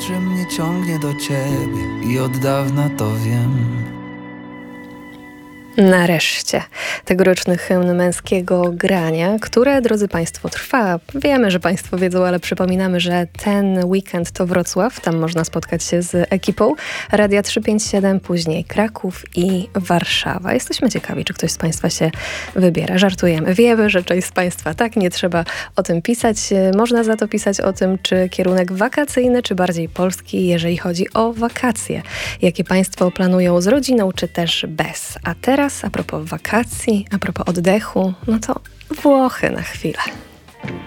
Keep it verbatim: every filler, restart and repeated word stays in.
że mnie ciągnie do ciebie i od dawna to wiem. Nareszcie tegoroczny hymn męskiego grania, które, drodzy Państwo, trwa. Wiemy, że Państwo wiedzą, ale przypominamy, że ten weekend to Wrocław. Tam można spotkać się z ekipą Radia trzysta pięćdziesiąt siedem, później Kraków i Warszawa. Jesteśmy ciekawi, czy ktoś z Państwa się wybiera. Żartujemy. Wiemy, że część z Państwa tak, nie trzeba o tym pisać. Można za to pisać o tym, czy kierunek wakacyjny, czy bardziej polski, jeżeli chodzi o wakacje. Jakie Państwo planują z rodziną, czy też bez. A teraz a propos wakacji, a propos oddechu, no to Włochy na chwilę.